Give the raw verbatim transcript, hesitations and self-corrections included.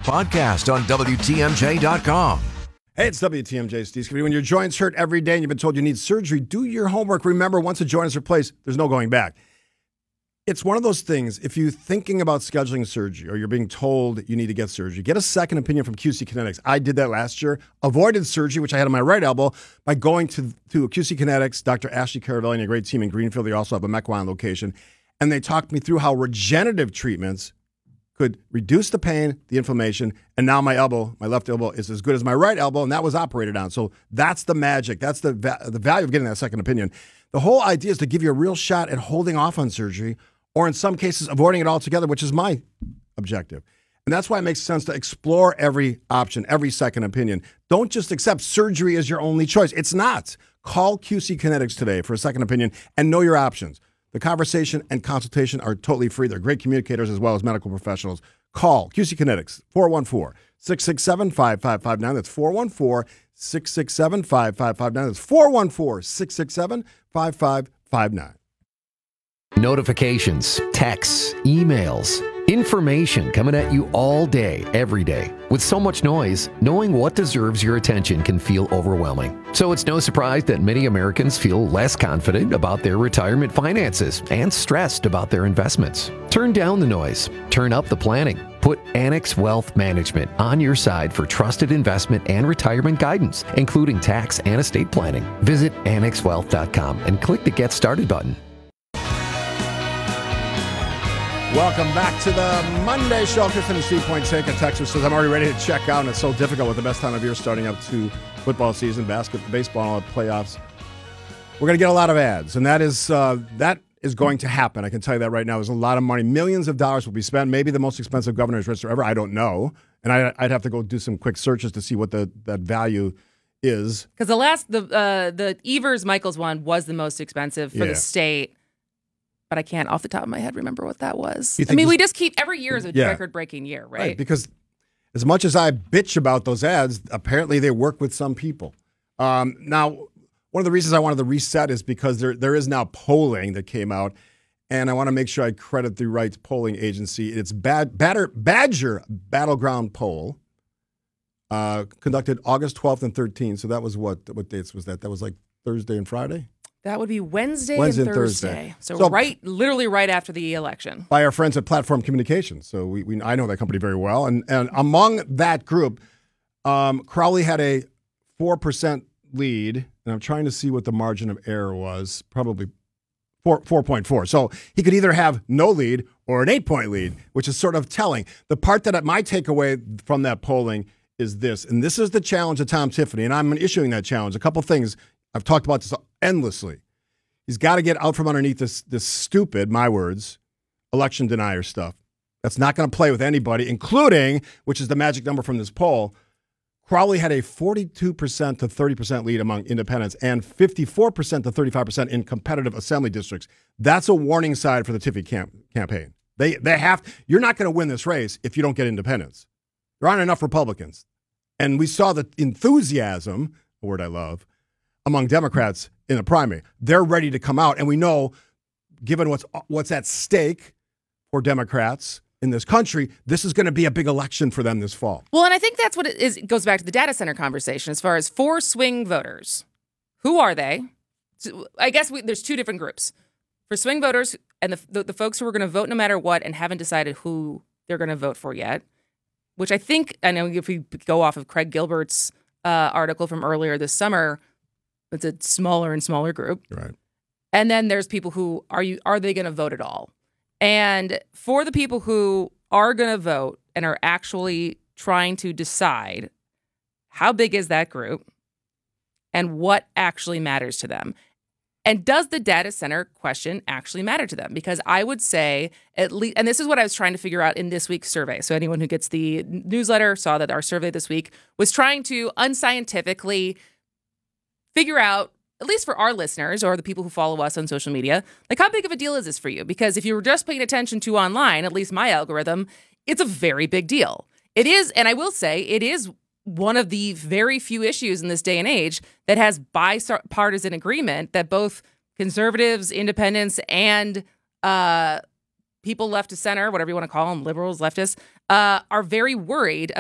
podcast on W T M J dot com. Hey, it's W T M J, Steve Scavini. When your joints hurt every day and you've been told you need surgery, do your homework. Remember, once a joint is replaced, there's no going back. It's one of those things, if you're thinking about scheduling surgery or you're being told you need to get surgery, get a second opinion from Q C Kinetics. I did that last year, avoided surgery, which I had on my right elbow, by going to, to Q C Kinetics, Doctor Ashley Caravelli, and a great team in Greenfield. They also have a Mequon location. And they talked me through how regenerative treatments could reduce the pain, the inflammation, and now my elbow, my left elbow, is as good as my right elbow, and that was operated on. So that's the magic. That's the va- the value of getting that second opinion. The whole idea is to give you a real shot at holding off on surgery, or in some cases, avoiding it altogether, which is my objective. And that's why it makes sense to explore every option, every second opinion. Don't just accept surgery as your only choice. It's not. Call Q C Kinetics today for a second opinion and know your options. The conversation and consultation are totally free. They're great communicators as well as medical professionals. Call Q C Kinetics, four one four, six six seven, five five five nine. That's four one four, six six seven, five five five nine. That's four one four, six six seven, five five five nine. Notifications, texts, emails, information coming at you all day, every day. With so much noise, knowing what deserves your attention can feel overwhelming. So it's no surprise that many Americans feel less confident about their retirement finances and stressed about their investments. Turn down the noise. Turn up the planning. Put Annex Wealth Management on your side for trusted investment and retirement guidance, including tax and estate planning. Visit annex wealth dot com and click the Get Started button. Welcome back to the Monday Show. Kristen and Steve Pointseka, Texas says, I'm already ready to check out, and it's so difficult with the best time of year starting up to football season, basketball, baseball, playoffs. We're going to get a lot of ads, and that is uh, that is going to happen. I can tell you that right now. There's a lot of money. Millions of dollars will be spent. Maybe the most expensive governor's register ever. I don't know. And I, I'd have to go do some quick searches to see what the that value is. Because the last, the uh, the Evers-Michaels one was the most expensive for Yeah. the state. But I can't, off the top of my head, remember what that was. You I mean, think we this- just keep, every year is a Yeah. record-breaking year, right? Right, because as much as I bitch about those ads, apparently they work with some people. Um, now, one of the reasons I wanted to reset is because there there is now polling that came out, and I want to make sure I credit the right polling agency. It's Bad, Batter, Badger Battleground Poll, uh, conducted August twelfth and thirteenth. So that was what? What dates was that? That was like Thursday and Friday? That would be Wednesday, Wednesday and and Thursday. Thursday. So, So- right, literally right after the election. By our friends at Platform Communications. So we, we I know that company very well. And and among that group, um, Crowley had a four percent lead. And I'm trying to see what the margin of error was. Probably four, four point four. So he could either have no lead or an eight-point lead, which is sort of telling. The part that my takeaway from that polling is this, and this is the challenge of Tom Tiffany, and I'm issuing that challenge. A couple things. I've talked about this endlessly. He's got to get out from underneath this this stupid, my words, election denier stuff. That's not going to play with anybody, including, which is the magic number from this poll, Crowley had a forty-two percent to thirty percent lead among independents and fifty-four percent to thirty-five percent in competitive assembly districts. That's a warning sign for the Tiffany camp, campaign. They they have. You're not going to win this race if you don't get independents. There aren't enough Republicans. And we saw the enthusiasm, a word I love, among Democrats in the primary. They're ready to come out. And we know, given what's what's at stake for Democrats in this country, this is going to be a big election for them this fall. Well, and I think that's what it is. It goes back to the data center conversation as far as for swing voters. Who are they? So I guess we, there's two different groups. For swing voters and the, the, the folks who are going to vote no matter what and haven't decided who they're going to vote for yet, which I think, I know if we go off of Craig Gilbert's uh, article from earlier this summer, it's a smaller and smaller group. Right. And then there's people who, are you are they going to vote at all? And for the people who are going to vote and are actually trying to decide how big is that group and what actually matters to them. And does the data center question actually matter to them? Because I would say at least, and this is what I was trying to figure out in this week's survey. So anyone who gets the newsletter saw that our survey this week was trying to unscientifically figure out, at least for our listeners or the people who follow us on social media, like how big of a deal is this for you? Because if you were just paying attention to online, at least my algorithm, it's a very big deal. It is, and I will say, it is one of the very few issues in this day and age that has bipartisan agreement that both conservatives, independents, and uh, people left to center, whatever you want to call them, liberals, leftists, uh, are very worried